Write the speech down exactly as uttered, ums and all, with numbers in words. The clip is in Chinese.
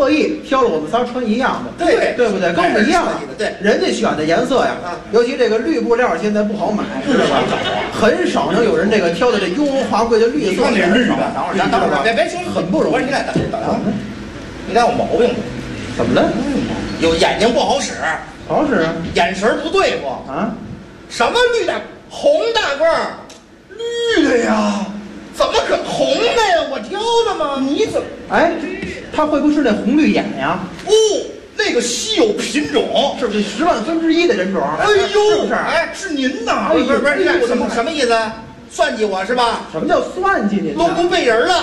特意挑了我们仨穿一样的， 对对不对？跟我们一样。 对， 人家选的颜色呀， 啊， 尤其这个绿布料现在不好买，知道吧？很少能有人这个挑的这雍容华贵的绿色。 你看这绿的，等会儿，等会儿，别别行， 很不容易。 我说你俩等等等，你俩有毛病吗？ 怎么了？ 有眼睛不好使， 好使， 眼神不对付啊？ 什么绿大红大褂儿？ 绿的呀？ 怎么可红的呀？我挑的吗？你怎么？ 哎，他会不会是那红绿眼呀？ 哦，那个稀有品种， 是不是十万分之一的人种？ 哎呦， 是不是？ 哎，是您呐？ 哎呦不是不是， 哎呦什么什么意思？算计我是吧？ 什么叫算计你？ 都不背人了。